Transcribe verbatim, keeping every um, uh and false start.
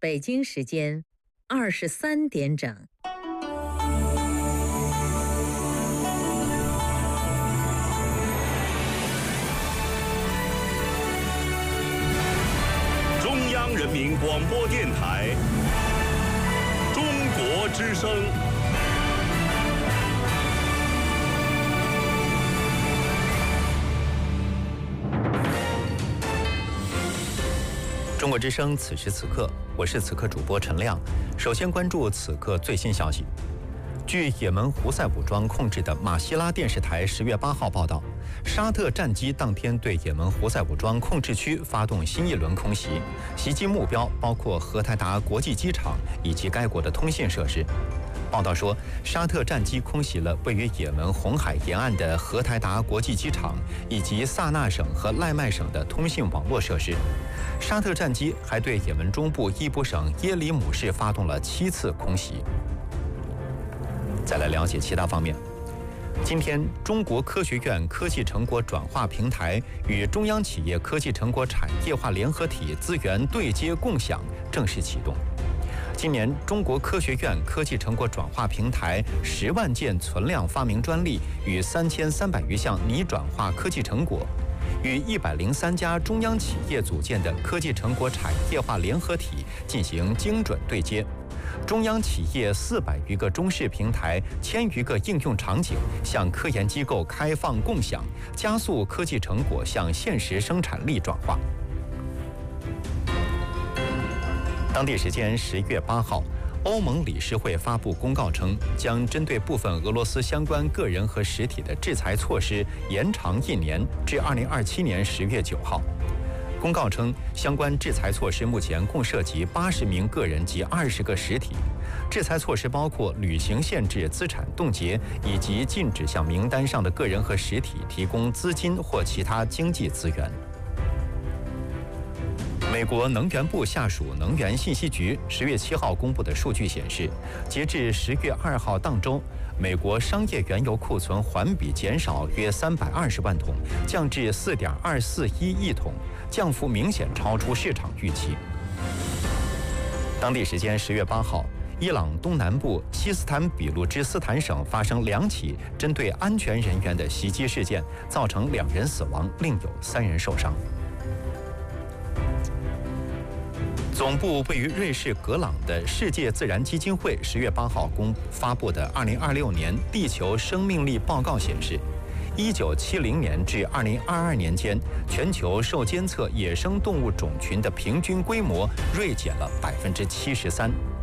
北京时间二十三点整。 中央人民广播电台中国之声。 中国之声，此时此刻，我是此刻主播陈亮。首先关注此刻最新消息。据也门胡塞武装控制的马希拉电视台十月八号报道，沙特战机当天对也门胡塞武装控制区发动新一轮空袭，袭击目标包括荷台达国际机场以及该国的通信设施。报道说，沙特战机空袭了位于也门红海沿岸的荷台达国际机场以及萨那省和赖麦省的通信网络设施。沙特战机还对也门中部伊布省耶里姆市发动了七次空袭。再来了解其他方面。今天，中国科学院科技成果转化平台与中央企业科技成果产业化联合体资源对接共享正式启动。今年，中国科学院科技成果转化平台十万件存量发明专利与三千三百余项拟转化科技成果，与一百零三家中央企业组建的科技成果产业化联合体进行精准对接。中央企业四百余个中式平台、千余个应用场景向科研机构开放共享，加速科技成果向现实生产力转化。当地时间十月八号，欧盟理事会发布公告称，将针对部分俄罗斯相关个人和实体的制裁措施延长一年，至二零二七年十月九号。公告称，相关制裁措施目前共涉及八十名个人及二十个实体。制裁措施包括履行限制、资产冻结，以及禁止向名单上的个人和实体提供资金或其他经济资源。美国能源部下属能源信息局十月七号公布的数据显示，截至十月二号当周，美国商业原油库存环比减少约三百二十万桶，降至四点二四一亿桶，降幅明显超出市场预期。当地时间十月八号，伊朗东南部西斯坦比路支斯坦省发生两起针对安全人员的袭击事件，造成两人死亡，另有三人受伤。总部位于瑞士格朗的世界自然基金会十月八号公发布的二零二六年地球生命力报告显示，一九七零年至二零二二年间，全球受监测野生动物种群的平均规模锐减了百分之七十三。